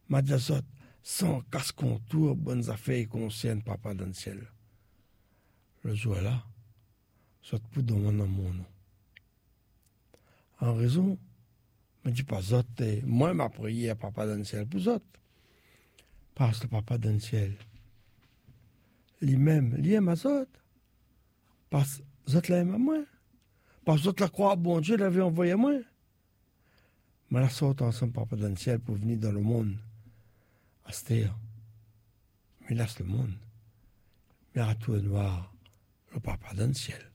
m'a dit ça, sans casse-contour, bonnes affaires conscientes, papa dans le ciel. Le jour là, ça te pour dans mon amour. En raison, je ne dis pas ça, moi, ma prière, papa dans le ciel, pour ça. Parce que papa dans le ciel, lui-même, il aime à ça. Parce que ça l'aime à moi. Parce que la croix, bon Dieu l'avait envoyé à moi. Mais la sorte ensemble, papa dans le ciel, pour venir dans le monde. À cette heure. Mais là, c'est le monde. Mais à tout noir, le papa dans le ciel.